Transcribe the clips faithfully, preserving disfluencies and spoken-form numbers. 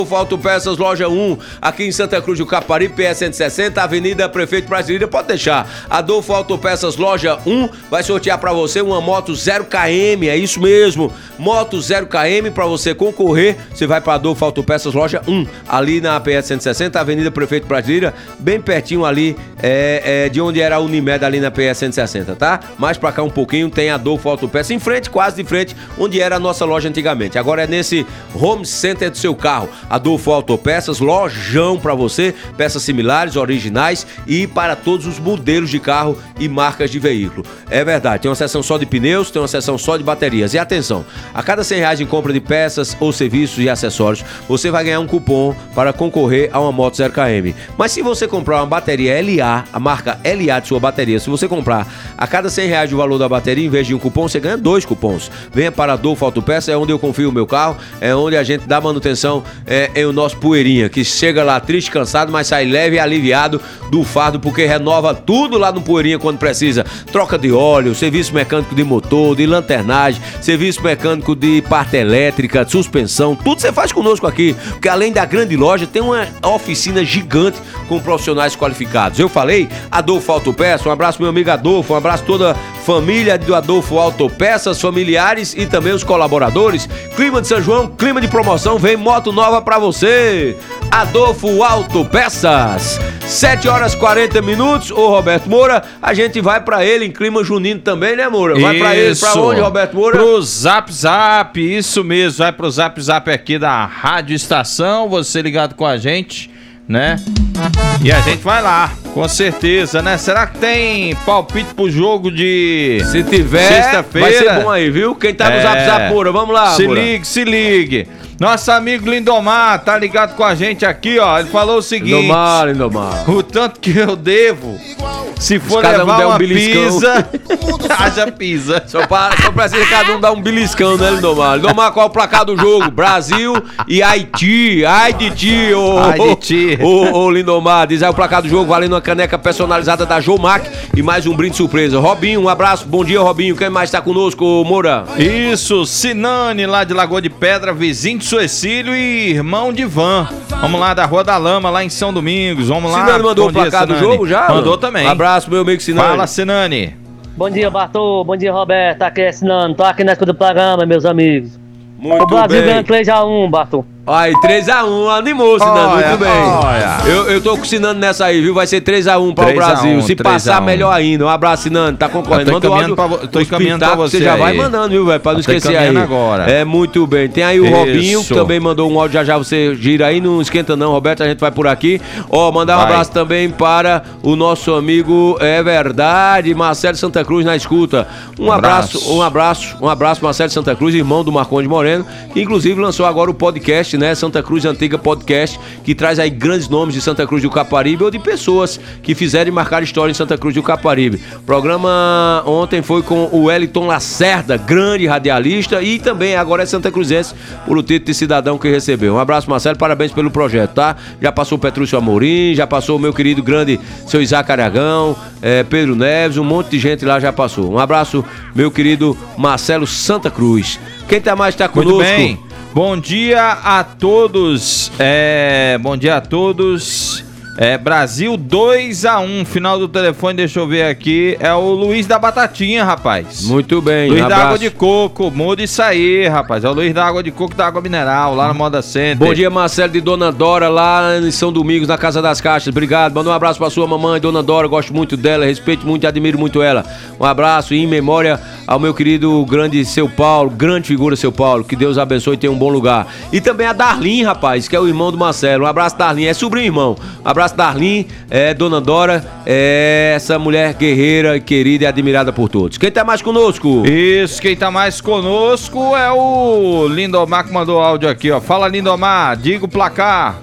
Adolfo Autopeças, loja um, aqui em Santa Cruz do Caparibe, P S cento e sessenta, Avenida Prefeito Brasileira. Pode deixar. Adolfo Autopeças, loja um, vai sortear pra você uma moto zero quilômetros, é isso mesmo. Moto zero quilômetros pra você concorrer. Você vai pra Adolfo Autopeças, loja um, ali na P S cento e sessenta, Avenida Prefeito Brasileira, bem pertinho ali é, é, de onde era a Unimed, ali na P S cento e sessenta, tá? Mais pra cá um pouquinho tem Adolfo Autopeças, em frente, quase de frente, onde era a nossa loja antigamente. Agora é nesse home center do seu carro. Adolfo Autopeças, lojão pra você, peças similares, originais e para todos os modelos de carro e marcas de veículo. É verdade, tem uma seção só de pneus, tem uma seção só de baterias. E atenção, a cada cem reais em compra de peças ou serviços e acessórios, você vai ganhar um cupom para concorrer a uma moto zero quilômetros. Mas se você comprar uma bateria L A, a marca L A de sua bateria, se você comprar a cada cem reais o valor da bateria, em vez de um cupom, você ganha dois cupons. Venha para Adolfo Autopeças, é onde eu confio o meu carro, é onde a gente dá manutenção é, é o nosso poeirinha, que chega lá triste, cansado, mas sai leve e aliviado do fardo, porque renova tudo lá no poeirinha quando precisa. Troca de óleo, serviço mecânico de motor, de lanternagem, serviço mecânico de parte elétrica, de suspensão, tudo você faz conosco aqui, porque além da grande loja, tem uma oficina gigante com profissionais qualificados. Eu falei, Adolfo Autopeças, um abraço meu amigo Adolfo, um abraço toda a família do Adolfo Autopeças, familiares e também os colaboradores. Clima de São João, clima de promoção, vem moto nova pra você. Adolfo Autopeças. sete horas e quarenta minutos, ô Roberto Moura, a gente vai pra ele em clima junino também, né, Moura? Vai isso. Pra ele, pra onde, Roberto Moura? Pro Zap Zap, isso mesmo, vai pro Zap Zap aqui da Rádio Estação, você ligado com a gente, né? E a gente vai lá, com certeza, né? Será que tem palpite pro jogo de Se tiver, sexta-feira? vai ser bom aí, viu? Quem tá no É. Zap Zap, Moura, vamos lá, Se Moura. ligue, se ligue. Nosso amigo Lindomar tá ligado com a gente aqui, ó. Ele falou o seguinte: Lindomar, Lindomar. o tanto que eu devo, se for cada um levar der um uma beliscão. pizza, haja pizza. Só, para, só precisa cada um dar um beliscão, né, Lindomar? Lindomar, qual é o placar do jogo? Brasil e Haiti. Ai de ti, ô, Ai de ti. ô, ô, Lindomar. Diz aí o placar do jogo, valendo uma caneca personalizada da Jomac e mais um brinde surpresa. Robinho, um abraço. Bom dia, Robinho. Quem mais tá conosco, Moura? Isso, Sinane, lá de Lagoa de Pedra, vizinho de Suecílio e irmão de Van. Vamos lá, da Rua da Lama, lá em São Domingos. Vamos lá. Sinane mandou o Bom dia, placar do Sinane. jogo já? Mandou também. Um abraço, meu amigo Sinane. Fala, Sinane. Bom dia, Bartô. Bom dia, Roberto. Aqui é Sinano. Tô aqui na escuta do programa, meus amigos. Muito o Brasil bem. ganha três a um, Bartô. Aí, três a um, animou, Sinano, Olha, muito bem. olha. Eu, eu tô com o Sinano nessa aí, viu? Vai ser três a um para o três a um, Brasil. Se três a passar, um. melhor ainda. Um abraço, Sinano, tá concorrendo. Eu tô Manda o encaminhando áudio, pra vo- tô os encaminhando pra pitacos, você Você já aí. vai mandando, viu, velho? Pra não Eu tô esquecer aí. encaminhando agora. É, muito bem. Tem aí o Isso. Robinho, que também mandou um áudio, já já você gira aí. Não esquenta não, Roberto, a gente vai por aqui. Ó, mandar um Vai. abraço também para o nosso amigo, é verdade, Marcelo Santa Cruz na escuta. Um, Um abraço, abraço. um abraço, um abraço, Marcelo Santa Cruz, irmão do Marcondes Moreno, que inclusive lançou agora o podcast, né? Santa Cruz Antiga Podcast, que traz aí grandes nomes de Santa Cruz do Caparibe ou de pessoas que fizeram e marcaram história em Santa Cruz do Caparibe. O programa ontem foi com o Wellington Lacerda, grande radialista, e também agora é Santa Cruzense, pelo título de cidadão que recebeu. Um abraço, Marcelo, parabéns pelo projeto, tá? Já passou o Petrúcio Amorim, já passou o meu querido grande seu Isaac Aragão, é, Pedro Neves, um monte de gente lá já passou. Um abraço, meu querido Marcelo Santa Cruz. Quem tá mais tá conosco? Muito bem. Bom dia a todos. É, bom dia a todos. É, Brasil dois a um. Final do telefone, deixa eu ver aqui. É o Luiz da Batatinha, rapaz. Muito bem, Luiz um da abraço. Água de Coco. Muda isso aí, rapaz. É o Luiz da Água de Coco da Água Mineral, lá no Moda Center. Bom dia, Marcelo de Dona Dora, lá em São Domingos, na Casa das Caixas. Obrigado. Manda um abraço pra sua mamãe, Dona Dora. Gosto muito dela, respeito muito e admiro muito ela. Um abraço em memória ao meu querido grande Seu Paulo, grande figura Seu Paulo. Que Deus abençoe e tenha um bom lugar. E também a Darlin, rapaz, que é o irmão do Marcelo. Um abraço, Darlin. É sobrinho, irmão. Um abraço, Darlin. É, Dona Dora, é essa mulher guerreira, querida e admirada por todos. Quem tá mais conosco? Isso, quem tá mais conosco é o Lindomar, que mandou áudio aqui, ó. Fala, Lindomar, diga o placar.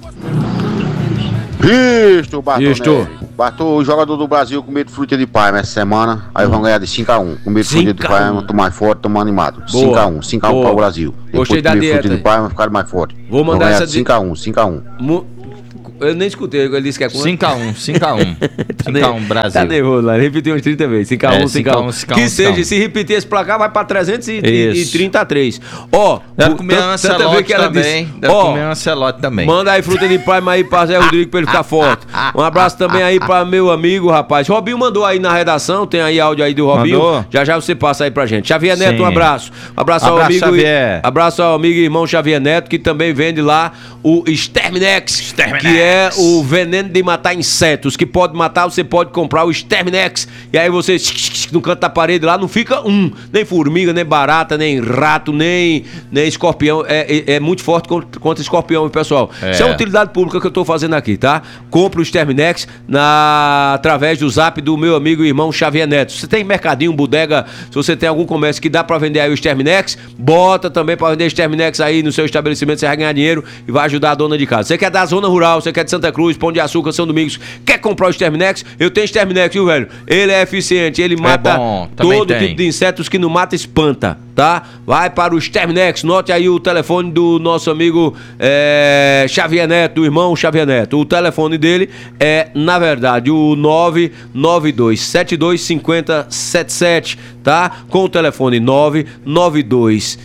Isto, Bartô. Isto. Bartô, o jogador do Brasil com medo de fruta de Parma essa semana, aí vão ganhar de cinco a um. Com medo de fruta de cinco a um. Parma, tô mais forte, tô mais animado. Boa. cinco a um, cinco a um Boa. para o Brasil. Gostei Depois da de comer dieta. fruta de Parma, ficar mais forte. Vou mandar ganhar essa de di- cinco a um, cinco a um. Mu- Eu nem escutei, ele disse que é quanto? cinco a um, cinco a um. cinco a um Brasil. Tá nervoso lá, repetiu umas trinta vezes. cinco a um, cinco a um. Que seja, se repetir esse placar, vai pra trezentos e trinta a três. Ó, deve comer uma Ancelotti também. Deve comer uma Ancelotti também. Manda aí fruta de Prime aí pra Zé Rodrigo pra ele ficar forte. Um abraço também aí pra meu amigo, rapaz. Robinho mandou aí na redação, tem aí áudio aí do Robinho. Mandou? Já já você passa aí pra gente. Xavier Neto, Sim. um abraço. Um abraço, abraço ao amigo. Xavier. Abraço ao amigo e irmão Xavier Neto, que também vende lá o Exterminex, Exterminex, que é o veneno de matar insetos, que pode matar, você pode comprar o Exterminex, e aí você no canto da parede lá não fica um, nem formiga, nem barata, nem rato, nem, nem escorpião, é, é, é muito forte contra, contra escorpião, pessoal. É. Isso é uma utilidade pública que eu tô fazendo aqui, tá? Compre o Exterminex na, através do zap do meu amigo e irmão Xavier Neto. Se você tem mercadinho, bodega, se você tem algum comércio que dá pra vender aí o Exterminex, bota também pra vender Exterminex aí no seu estabelecimento, você vai ganhar dinheiro e vai ajudar a dona de casa. Você quer da zona rural, você quer de Santa Cruz, Pão de Açúcar, São Domingos, quer comprar o Exterminex? Eu tenho Exterminex, viu, velho? Ele é eficiente, ele mata é bom, todo tem. tipo de insetos, que não mata, espanta, tá? Vai para o Exterminex, note aí o telefone do nosso amigo é, Xavier Neto, do irmão Xavier Neto. O telefone dele é, na verdade, o nove nove dois sete dois cinco zero sete sete, tá? Com o telefone nove nove dois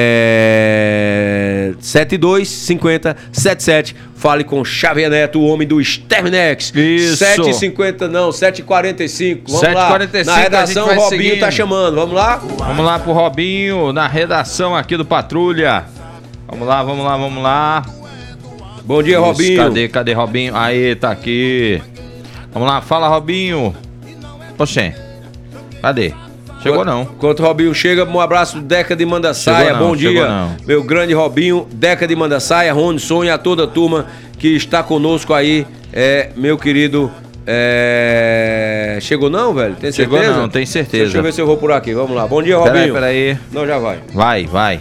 É... sete dois cinco zero sete sete. Fale com Xavier Neto, o homem do Exterminex. Isso. sete e cinquenta não, sete e quarenta e cinco. Vamos sete e lá. quarenta e cinco, na redação, o Robinho seguindo. Tá chamando. Vamos lá? Vamos lá pro Robinho, na redação aqui do Patrulha. Vamos lá, vamos lá, vamos lá. Bom dia, Isso, Robinho. Cadê, cadê Robinho? Aí, tá aqui. Vamos lá, fala, Robinho. Oxê, cadê? Chegou não. Enquanto o Robinho chega, um abraço, Deca de Manda Saia. Bom dia, meu grande Robinho, Deca de Manda Saia, Rony Sonha, a toda a turma que está conosco aí, é, meu querido. É... Chegou não, velho? Tem certeza? Chegou não, tem certeza. Deixa eu ver se eu vou por aqui. Vamos lá. Bom dia, Robinho. Peraí, peraí. Não, já vai. Vai, vai.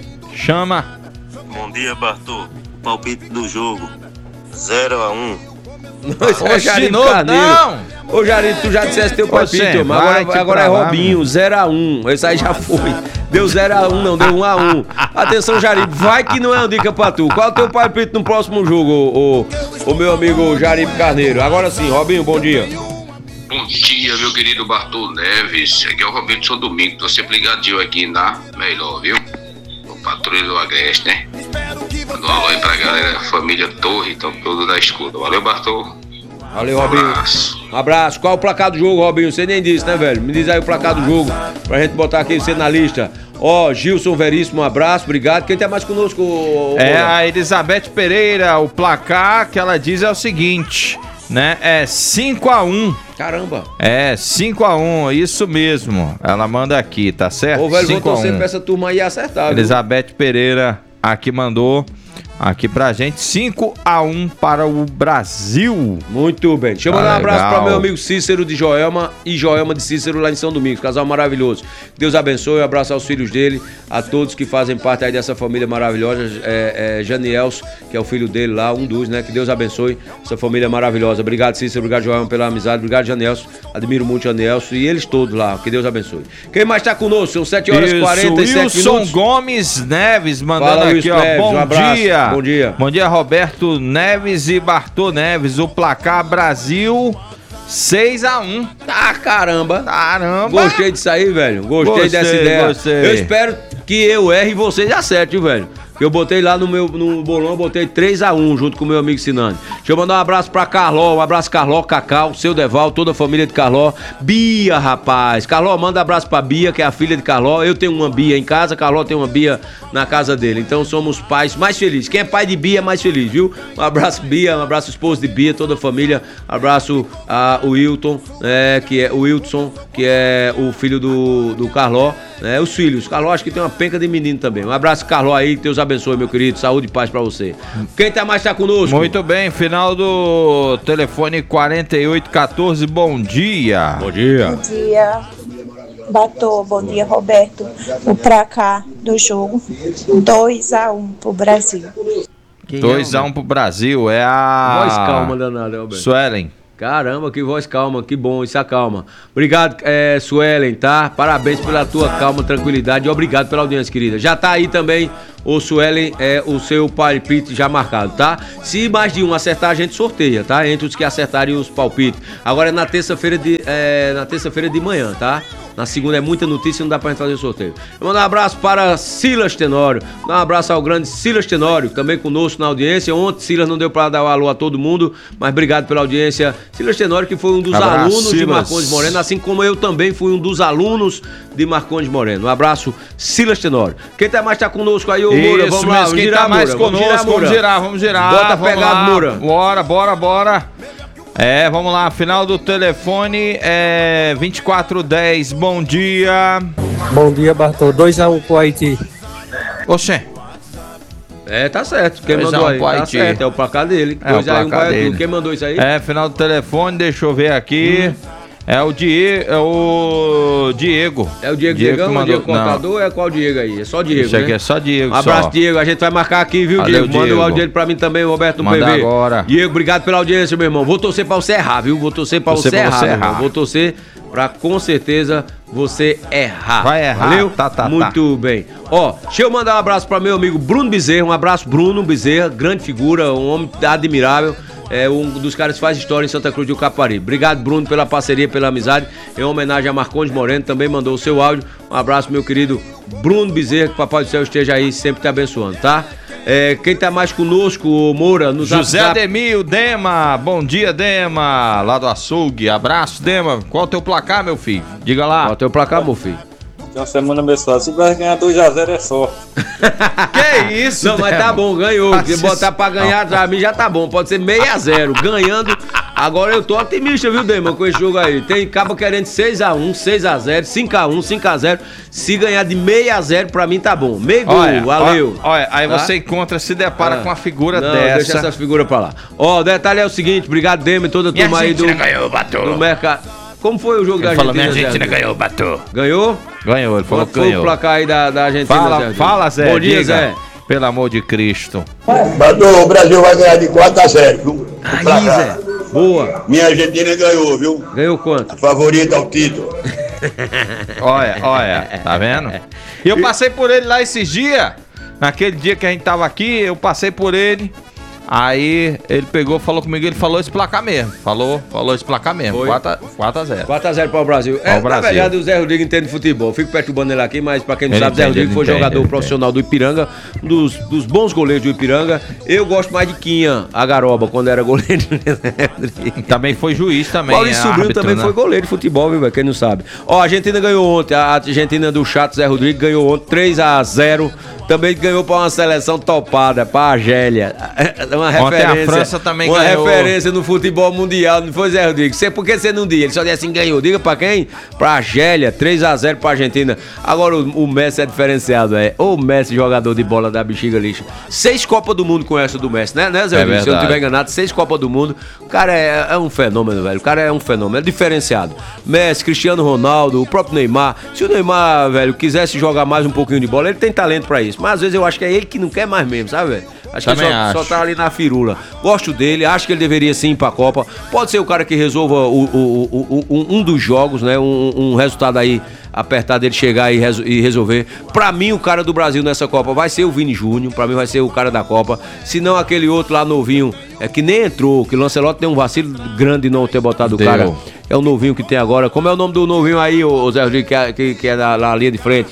Chama. Bom dia, Bartô. Palpite do jogo: zero a um. Não, isso é Jarim Carneiro. Não! Ô, Jarim, tu já disseste teu palpite, mas agora, agora é Robinho, zero a um. Esse aí já foi. Deu zero a um, não, deu um a um. Atenção, Jarim, vai que não é uma dica pra tu. Qual é o teu palpite no próximo jogo, o, o, o meu amigo Jarim Carneiro? Agora sim, Robinho, bom dia. Bom dia, meu querido Bartô Neves. Aqui é o Robinho de São Domingo. Tô sempre ligadinho aqui na Melhor, viu? O Patrulha do Agreste, né? Manda um alô aí pra galera, família Torre, estão todos da escuta. Valeu, Bartô. Valeu, Robinho. Um abraço. Um abraço. Qual é o placar do jogo, Robinho? Você nem disse, né, velho? Me diz aí o placar do jogo, pra gente botar aqui você na lista. Ó, oh, Gilson Veríssimo, um abraço, obrigado. Quem tá mais conosco? O... É a Elizabeth Pereira. O placar que ela diz é o seguinte, né? É cinco a um. Caramba. É, cinco a um, isso mesmo. Ela manda aqui, tá certo? Ô, velho, vou torcer pra essa turma aí acertar. Elizabeth viu? Pereira aqui mandou aqui pra gente, cinco a um para o Brasil. Muito bem. Deixa eu mandar ah, um abraço para meu amigo Cícero de Joelma e Joelma de Cícero lá em São Domingos, casal maravilhoso. Deus abençoe, um abraço aos filhos dele, a todos que fazem parte aí dessa família maravilhosa, é, é, Janielso, que é o filho dele lá, um dos, né? Que Deus abençoe essa família maravilhosa. Obrigado, Cícero, obrigado, Joelma, pela amizade, obrigado, Janielso, admiro muito Janielso e eles todos lá, que Deus abençoe. Quem mais tá conosco? São sete horas e quarenta e sete Wilson minutos. Gomes Neves mandando Fala, aqui, ó, Neves, bom um dia. Bom dia. Bom dia, Roberto Neves e Bartô Neves. O placar Brasil seis a um. Ah, caramba. Caramba. Gostei disso aí, velho. Gostei, gostei dessa ideia. Gostei. Eu espero que eu erre e vocês acertem, velho. Eu botei lá no meu no bolão, eu botei três a um junto com o meu amigo Sinani. Deixa eu mandar um abraço pra Carló, um abraço Carló, Cacau, seu Deval, toda a família de Carló. Bia, rapaz. Carló, manda um abraço pra Bia, que é a filha de Carló. Eu tenho uma Bia em casa, Carló tem uma Bia na casa dele. Então somos pais mais felizes. Quem é pai de Bia é mais feliz, viu? Um abraço, Bia, um abraço esposo de Bia, toda a família. Um abraço a o Wilton, é, que é o Wilson, que é o filho do, do Carló. É, os filhos, Carló acho que tem uma penca de menino também. Um abraço, Carló, aí, que Deus abençoe, meu querido, saúde e paz pra você. Quem tá mais tá conosco? Muito bem, final do telefone quarenta e oito quatorze, bom dia. Bom dia. Bom dia, Bartô, bom dia, Roberto. O placar do jogo, dois a um pro Brasil. dois a um pro Brasil, é a... Voz calma danada, Roberto. Suelen. Caramba, que voz calma, que bom, isso acalma. Obrigado, é, Suelen, tá? Parabéns pela tua calma, tranquilidade e obrigado pela audiência, querida. Já tá aí também, ô Suelen, é, o seu palpite já marcado, tá? Se mais de um acertar, a gente sorteia, tá? Entre os que acertarem os palpites. Agora é na terça-feira de, é, na terça-feira de manhã, tá? Na segunda é muita notícia, não dá pra gente fazer o sorteio. Eu mando um abraço para Silas Tenório. Dá um abraço ao grande Silas Tenório, também conosco na audiência. Ontem Silas não deu pra dar o alô a todo mundo, mas obrigado pela audiência. Silas Tenório, que foi um dos abraço, alunos Silas. de Marcondes Moreno, assim como eu também fui um dos alunos de Marcondes Moreno. Um abraço, Silas Tenório. Quem tá mais tá conosco aí, ô Moura? Vamos lá, vamos girar, tá mais Moura. Conosco, vamos girar, vamos girar, vamos girar. Bota vamos pegado, lá. Moura. Bora, bora, bora. É, vamos lá, final do telefone é vinte e quatro dez, bom dia. Bom dia, Bartô, dois a um pro Haiti. Oxê. É, tá certo, quem dois mandou a um aí, pro tá Haiti. certo, é o placar dele. É o placar dele. Quem mandou isso aí? É, final do telefone, deixa eu ver aqui. Hum. É o Diego, é o Diego. É o Diego, Diego Diegão, que mandou... o Diego Contador, é qual Diego aí? É só Diego, Isso aqui né? é só Diego, Um abraço, só. Diego, a gente vai marcar aqui, viu, Valeu, Diego? Manda Diego. o áudio dele pra mim também, Roberto Manda P V. agora. Diego, obrigado pela audiência, meu irmão. Vou torcer pra você errar, viu? Vou torcer pra Torcer você pra errar, você meu irmão. errar. Vou torcer pra, com certeza, você errar. Vai errar? Valeu? Tá, tá, Muito tá. bem. Ó, deixa eu mandar um abraço pra meu amigo Bruno Bezerra. Um abraço, Bruno Bezerra, grande figura, um homem admirável. É um dos caras que faz história em Santa Cruz do Capari. Obrigado, Bruno, pela parceria, pela amizade. Em homenagem a Marcondes Moreno, também mandou o seu áudio. Um abraço, meu querido Bruno Bezerra, que o Papai do Céu esteja aí sempre te abençoando, tá? É, quem tá mais conosco, Moura, no Zap José Zap... Ademir, Dema, bom dia, Dema, lá do açougue, abraço, Dema. Qual é o teu placar, meu filho? Diga lá. Qual é o teu placar, meu filho? Uma semana abençoada. Se vai ganhar dois a zero é só. Que isso, Não, mas Dema? tá bom, ganhou. Se Assist... botar pra ganhar, pra mim já tá bom. Pode ser seis a zero, ganhando. Agora eu tô otimista, viu, Dema, com esse jogo aí. Tem cabo querendo seis a um, seis a zero, cinco a um, cinco a zero. Se ganhar de seis a zero, pra mim tá bom. Meio gol, olha, valeu. Olha, olha aí tá? você encontra, se depara ah. com uma figura Não, dessa. deixa essas figuras pra lá. Ó, o detalhe é o seguinte, obrigado, Dema, e toda a turma aí do, ganhou, do mercado. Como foi o jogo ele da falou, Argentina? Minha Argentina ganhou, Batô. Ganhou? Ganhou, ele falou Qual que foi ganhou. o placar aí da, da Argentina, Fala, Zé? fala, Zé. Bom dia, diga. Zé. Pelo amor de Cristo. Batô, o Brasil vai ganhar de quatro a zero, viu? Aí, Zé. Boa. Minha Argentina ganhou, viu? Ganhou quanto? Favorita ao título. Olha, olha, tá vendo? E eu passei por ele lá esses dias. Naquele dia que a gente tava aqui, eu passei por ele. Aí ele pegou, falou comigo, ele falou esse placar mesmo. Falou, falou esse placar mesmo. quatro a zero. quatro a zero para o Brasil. Para É, o Brasil. Na verdade, o Zé Rodrigo entende de futebol. Eu fico perturbando ele aqui, mas pra quem não Ele sabe, Zé entende, Rodrigo foi entende, jogador ele profissional do Ipiranga, um dos, dos bons goleiros do Ipiranga. Eu gosto mais de Quinha, a Garoba, quando era goleiro do Zé Rodrigo. Também foi juiz também. Maurício é Sobrinho árbitro, também né? foi goleiro de futebol, viu, velho? Quem não sabe. Ó, a Argentina ganhou ontem. A Argentina do Chato Zé Rodrigo ganhou ontem três a zero. Também ganhou pra uma seleção topada, pra Argélia. Uma referência. Ontem a França também uma ganhou. Uma referência no futebol mundial, não foi, Zé Rodrigo? Sei por que você não diz. Ele só disse assim, ganhou. Diga pra quem? Pra Argélia, três a zero pra Argentina. Agora o, o Messi é diferenciado, é. O Messi, jogador de bola da bexiga lixa. Seis Copas do Mundo com essa do Messi, né, né Zé Rodrigo? É Se eu não tiver enganado, seis Copas do Mundo. O cara é, é um fenômeno, velho. O cara é um fenômeno, é diferenciado. Messi, Cristiano Ronaldo, o próprio Neymar. Se o Neymar, velho, quisesse jogar mais um pouquinho de bola, ele tem talento pra isso. Mas às vezes eu acho que é ele que não quer mais mesmo, sabe, velho? Acho Também que ele só, acho. só tá ali na firula. Gosto dele, acho que ele deveria sim ir pra Copa. Pode ser o cara que resolva o, o, o, o, um dos jogos, né? Um, um resultado aí apertado, ele chegar e, resol- e resolver. Pra mim, o cara do Brasil nessa Copa vai ser o Vini Júnior. Pra mim, vai ser o cara da Copa. Se não, aquele outro lá novinho, é que nem entrou, que o Lancelotti tem um vacilo grande de não ter botado Deu. o cara. É o novinho que tem agora. Como é o nome do novinho aí, ô Zé Rodrigo, que é, que, que é na, na linha de frente?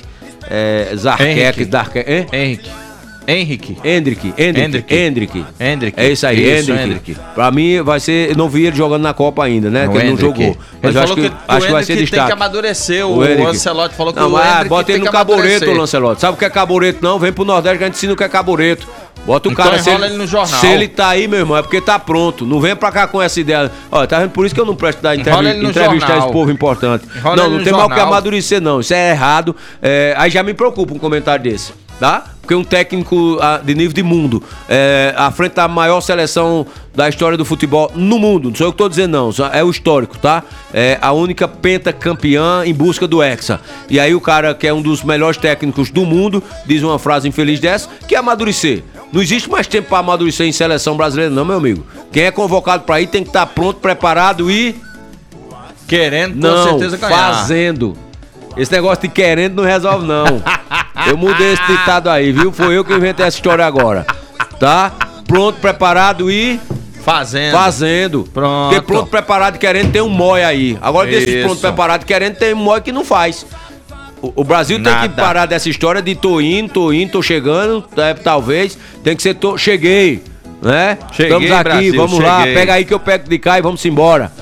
É, Zarqueque, Darque, hein? Henrique. Henrique. Hendrick, Hendrick, Hendrick. Hendrick. Hendrick. É isso aí, Isso, Hendrick. Hendrick. Pra mim vai ser, eu não vi ele jogando na Copa ainda, né? O que ele não Hendrick. jogou. Mas Ele eu acho falou que, que, acho que vai o ser Hendrick tem destaque. que amadurecer. O, O Hendrick. Ancelotti falou que Não, o mas Hendrick bota tem ele que no caboreto, amadurecer. Lancelotti. Sabe o que é caboreto não? Vem pro Nordeste que a gente ensina o que é caboreto. Bota o Então cara, se enrola ele no jornal. se ele tá aí, meu irmão, é porque tá pronto. Não vem pra cá com essa ideia. Ó, tá vendo? Por isso que eu não presto dar Enrola entrevista, ele no entrevistar jornal. esse povo importante. Enrola não, ele não no tem mal que jornal. amadurecer, não. Isso é errado. É, aí já me preocupa um comentário desse, tá? Porque um técnico ah, de nível de mundo, é, à frente da maior seleção da história do futebol no mundo, não sou eu que tô dizendo não, só é o histórico, tá? É a única pentacampeã em busca do Hexa. E aí o cara que é um dos melhores técnicos do mundo diz uma frase infeliz dessa, que é amadurecer. Não existe mais tempo pra amadurecer em seleção brasileira, não, meu amigo. Quem é convocado pra ir tem que estar pronto, preparado e... Querendo, com não, certeza, ganhar. Fazendo. Esse negócio de querendo não resolve, não. Eu mudei esse ditado aí, viu? Foi eu que inventei essa história agora. Tá? Pronto, preparado e... Fazendo. Fazendo. Pronto. Porque pronto, preparado e querendo tem um mói aí. Agora Isso. desses pronto, preparado e querendo tem um mói que não faz. O, o Brasil Nada. tem que parar dessa história de tô indo, tô indo, tô chegando. É, talvez. Tem que ser tô... Cheguei. Né? Cheguei, Estamos aqui, Brasil, vamos cheguei. lá. Pega aí que eu pego de cá e vamos embora.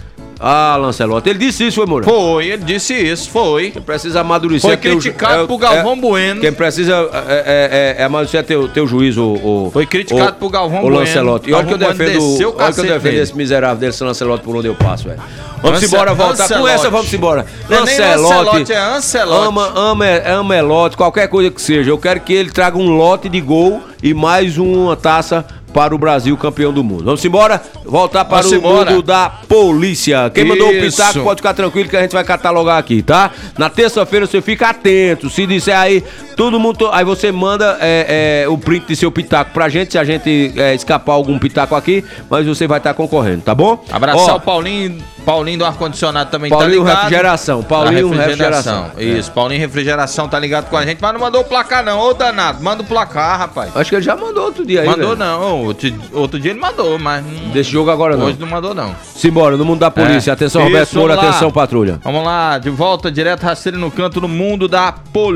Ah, Lancelotti, ele disse isso, foi, Moura? Foi, ele disse isso, foi. Quem precisa amadurecer... Foi é teu, criticado é, por Galvão é, Bueno. Quem precisa é, é, é, é amadurecer é teu, teu juiz, o, o... Foi criticado o, por Galvão o Bueno. Lancelotti. E olha que eu Galvão Bueno defendo, desceu o olha que eu cacete defendo nele. esse miserável desse Lancelotti por onde eu passo, velho. Vamos Ance- embora, voltar. Com Ancelotti. essa, vamos embora. Não é nem Lancelotti, é Ancelotti. Ama, ama, ama Elote, qualquer coisa que seja. Eu quero que ele traga um lote de gol e mais uma taça para o Brasil campeão do mundo. Vamos embora? Voltar para Vamos o embora. mundo da polícia. Quem mandou o Isso. pitaco pode ficar tranquilo que a gente vai catalogar aqui, tá? Na terça-feira você fica atento. Se disser aí, todo mundo... Aí você manda é, é, o print de seu pitaco pra gente, se a gente é, escapar algum pitaco aqui, mas você vai estar concorrendo, tá bom? Abraçar Ó, o Paulinho, Paulinho do ar-condicionado também Paulinho tá ligado. Refrigeração, Paulinho Da Refrigeração. Isso, Paulinho Refrigeração tá ligado com a gente, mas não mandou o placar não, ô danado, manda o placar, rapaz. Acho que ele já mandou outro dia aí, Mandou velho. não, outro, outro dia ele mandou, mas não- Desse jogo agora não. hoje não mandou não. Simbora, no mundo da polícia. É. Atenção, Isso, Roberto Moura, vamos lá. atenção, patrulha. Vamos lá, de volta, direto rasteiro no canto no mundo da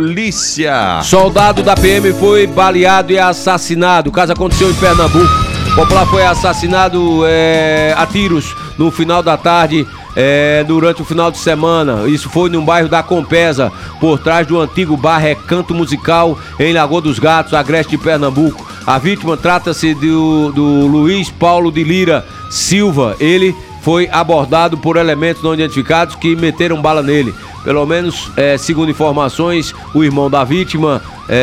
polícia. Soldado da P M foi baleado e assassinado. O caso aconteceu em Pernambuco. O popular foi assassinado é, a tiros no final da tarde, é, durante o final de semana. Isso foi num bairro da Compesa, por trás do antigo bar Recanto Musical, em Lagoa dos Gatos, agreste de Pernambuco. A vítima trata-se do, do Luiz Paulo de Lira Silva. Ele foi abordado por elementos não identificados que meteram bala nele. Pelo menos, é, segundo informações, o irmão da vítima,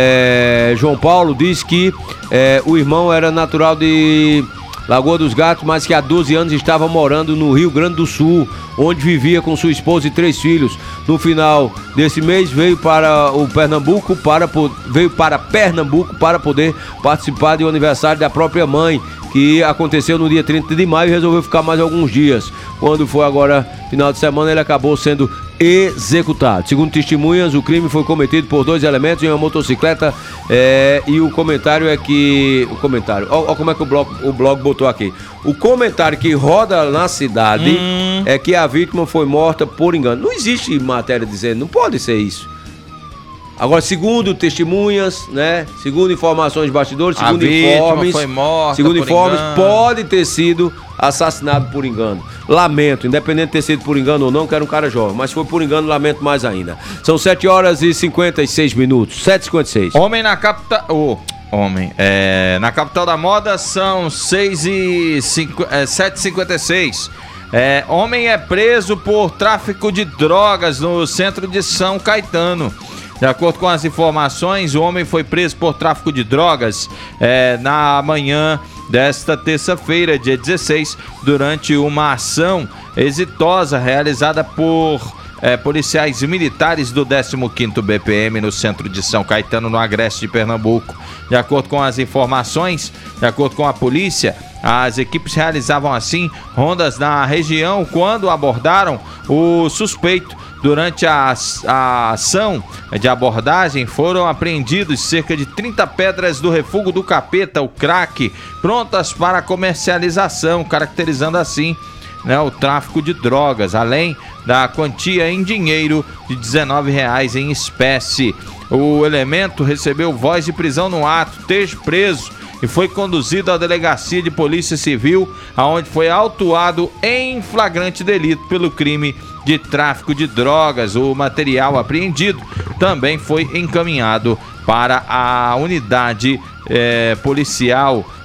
é, João Paulo, diz que é, o irmão era natural de Lagoa dos Gatos, mas que há doze anos estava morando no Rio Grande do Sul, onde vivia com sua esposa e três filhos. No final desse mês veio para o Pernambuco para po- veio para Pernambuco para poder participar do aniversário da própria mãe, que aconteceu no dia trinta de maio, e resolveu ficar mais alguns dias. Quando foi agora final de semana, ele acabou sendo executado. Segundo testemunhas, o crime foi cometido por dois elementos em uma motocicleta, é, e o comentário é que... O comentário... Olha como é que o blog, o blog botou aqui. O comentário que roda na cidade Hum. é que a vítima foi morta por engano. Não existe matéria dizendo, não pode ser isso. Agora, segundo testemunhas, né? Segundo informações de bastidores, A segundo vítima informes, foi morta segundo por informes, engano. pode ter sido assassinado por engano. Lamento, independente de ter sido por engano ou não, que era um cara jovem, mas se foi por engano, lamento mais ainda. São sete horas e cinquenta e seis minutos, sete e cinquenta e seis. Homem na capital... Oh, homem. É, na capital da moda são seis e cinco, é, sete e cinquenta e seis. É, homem é preso por tráfico de drogas no centro de São Caetano. De acordo com as informações, o homem foi preso por tráfico de drogas é, na manhã desta terça-feira, dia dezesseis, durante uma ação exitosa realizada por é, policiais militares do décimo quinto B P M no centro de São Caetano, no agreste de Pernambuco. De acordo com as informações, de acordo com a polícia, as equipes realizavam assim rondas na região quando abordaram o suspeito. Durante a, a ação de abordagem foram apreendidos cerca de trinta pedras do refúgio do capeta, o crack, prontas para comercialização, caracterizando assim, né, o tráfico de drogas, além da quantia em dinheiro de dezenove reais em espécie. O elemento recebeu voz de prisão no ato, esteja preso, e foi conduzido à delegacia de polícia civil, aonde foi autuado em flagrante delito pelo crime de tráfico de drogas. O material apreendido também foi encaminhado para a unidade eh, policial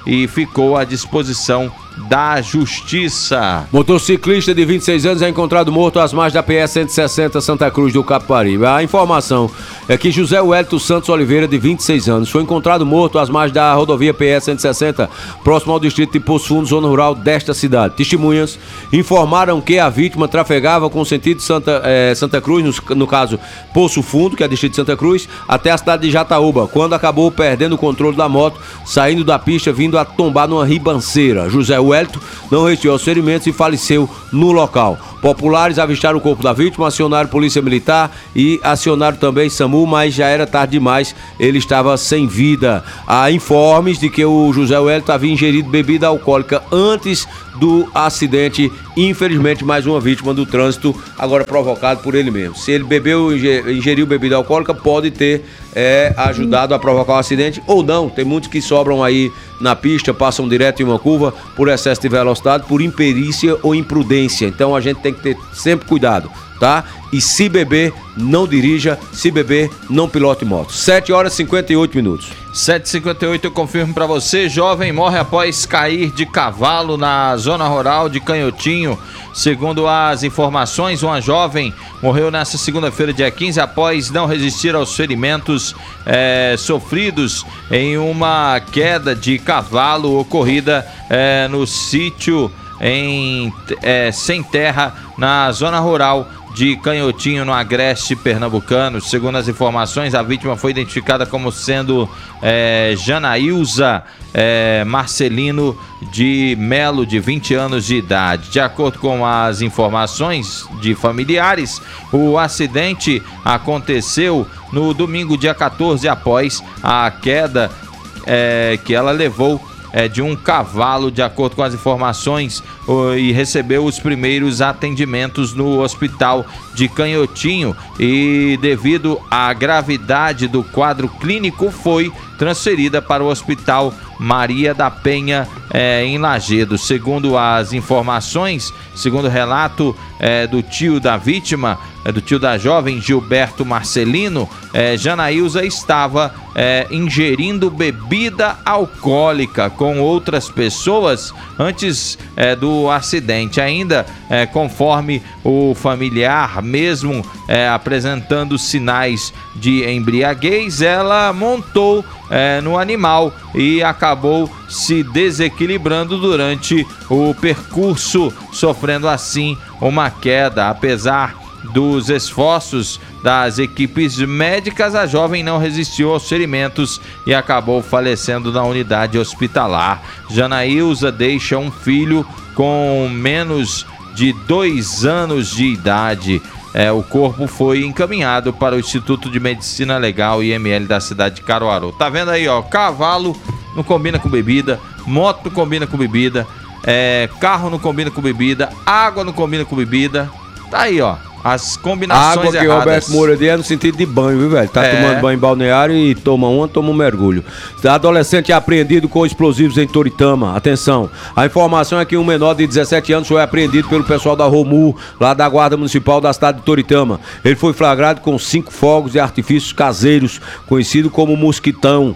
e ficou à disposição da Justiça. Motociclista de vinte e seis anos é encontrado morto às margens da P S cento e sessenta Santa Cruz do Capibaribe. A informação é que José Wellington Santos Oliveira, de vinte e seis anos, foi encontrado morto às margens da rodovia P S cento e sessenta, próximo ao distrito de Poço Fundo, zona rural desta cidade. Testemunhas informaram que a vítima trafegava com sentido Santa, eh, Santa Cruz, no, no caso Poço Fundo, que é distrito de Santa Cruz, até a cidade de Jataúba, quando acabou perdendo o controle da moto, saindo da pista, vindo a tombar numa ribanceira. José Wellington não resistiu aos ferimentos e faleceu no local. Populares avistaram o corpo da vítima, acionaram polícia militar e acionaram também SAMU, mas já era tarde demais, ele estava sem vida. Há informes de que o José Wellington havia ingerido bebida alcoólica antes do acidente, infelizmente mais uma vítima do trânsito, agora provocado por ele mesmo. Se ele bebeu, ingeriu bebida alcoólica, pode ter é, ajudado a provocar um acidente ou não. Tem muitos que sobram aí na pista, passam direto em uma curva por excesso de velocidade, por imperícia ou imprudência. Então a gente tem que ter sempre cuidado, tá? E se beber, não dirija, se beber, não pilote moto. sete horas e cinquenta e oito minutos. sete e cinquenta e oito, eu confirmo pra você. Jovem morre após cair de cavalo na zona rural de Canhotinho. Segundo as informações, uma jovem morreu nesta segunda-feira, dia quinze, após não resistir aos ferimentos é, sofridos em uma queda de cavalo ocorrida é, no sítio em é, Sem Terra, na zona rural de Canhotinho, no Agreste Pernambucano. Segundo as informações, a vítima foi identificada como sendo é, Janaílza é, Marcelino de Melo, de vinte anos de idade. De acordo com as informações de familiares, o acidente aconteceu no domingo, dia quatorze, após a queda é, que ela levou É, de um cavalo, de acordo com as informações, uh, e recebeu os primeiros atendimentos no hospital de Canhotinho, e devido à gravidade do quadro clínico foi transferida para o Hospital Maria da Penha, é, em Lagedo. Segundo as informações, segundo o relato é, do tio da vítima, é, do tio da jovem, Gilberto Marcelino, é, Janaílza estava é, ingerindo bebida alcoólica com outras pessoas antes é, do acidente. Ainda, é, conforme o familiar, mesmo é, apresentando sinais de embriaguez, ela montou é, no animal e acabou se desequilibrando durante o percurso, sofrendo assim uma queda. Apesar dos esforços das equipes médicas, a jovem não resistiu aos ferimentos e acabou falecendo na unidade hospitalar. Janaílza deixa um filho com menos de dois anos de idade. É, o corpo foi encaminhado para o Instituto de Medicina Legal I M L da cidade de Caruaru. Tá vendo aí, ó? Cavalo não combina com bebida, moto não combina com bebida, é, carro não combina com bebida, água não combina com bebida. Tá aí, ó, as combinações água que erradas. Roberto Moura é no sentido de banho, viu, velho? Tá É. tomando banho em balneário e toma uma, toma um mergulho. Adolescente é apreendido com explosivos em Toritama. Atenção, a informação é que um menor de dezessete anos foi apreendido pelo pessoal da Romu, lá da Guarda Municipal da cidade de Toritama. Ele foi flagrado com cinco fogos de artifícios caseiros, conhecido como mosquitão.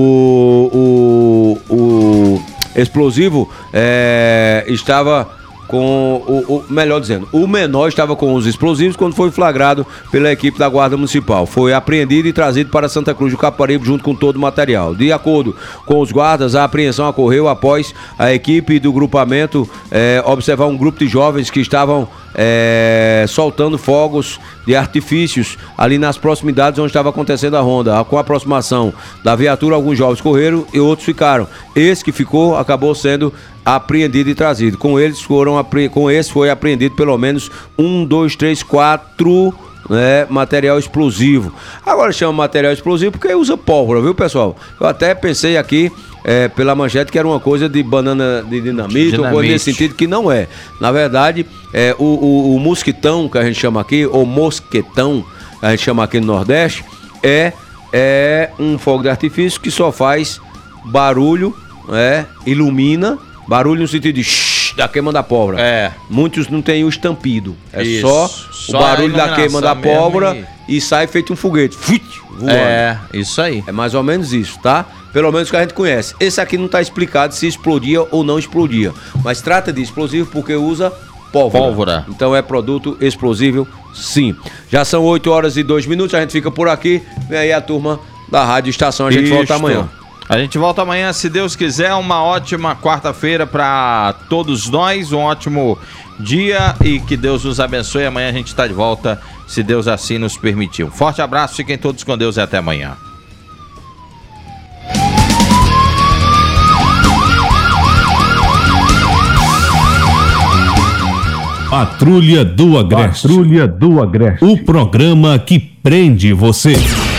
O, o, o explosivo é, estava com o, o, melhor dizendo, o menor estava com os explosivos quando foi flagrado pela equipe da Guarda Municipal. Foi apreendido e trazido para Santa Cruz do Capibaribe junto com todo o material. De acordo com os guardas, a apreensão ocorreu após a equipe do grupamento é, observar um grupo de jovens que estavam é, soltando fogos de artifícios ali nas proximidades onde estava acontecendo a ronda. Com a aproximação da viatura, alguns jovens correram e outros ficaram. Esse que ficou acabou sendo apreendido e trazido. Com eles foram apre... com esse foi apreendido pelo menos um, dois, três, quatro, né, material explosivo. Agora chama material explosivo porque usa pólvora, viu, pessoal? Eu até pensei aqui é, pela manchete que era uma coisa de banana de dinamite, dinamite. ou coisa nesse sentido, que não é. Na verdade, é, o, o, o mosquitão que a gente chama aqui, ou mosquetão, que a gente chama aqui no Nordeste, é, é um fogo de artifício que só faz barulho, é, ilumina. Barulho no sentido de shhh, da queima da pólvora. É. Muitos não tem o estampido. É Isso. só, Só o barulho a da queima da iluminação pólvora mesmo e... e sai feito um foguete. Fuit, voando. É, isso aí. É mais ou menos isso, tá? pelo menos que a gente conhece. Esse aqui não está explicado se explodia ou não explodia, mas trata de explosivo porque usa pólvora. Pólvora. Então é produto explosível, sim. Já são oito horas e dois minutos, a gente fica por aqui. Vem aí a turma da Rádio Estação, a gente Isto. volta amanhã. A gente volta amanhã, se Deus quiser. Uma ótima quarta-feira para todos nós, um ótimo dia e que Deus nos abençoe. Amanhã a gente está de volta, se Deus assim nos permitir. Um forte abraço, fiquem todos com Deus e até amanhã. Patrulha do Agreste. Patrulha do Agreste. O programa que prende você.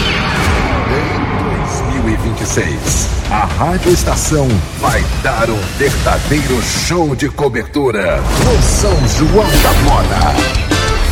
dois mil e vinte e seis, a Rádio Estação vai dar um verdadeiro show de cobertura no São João da Moda.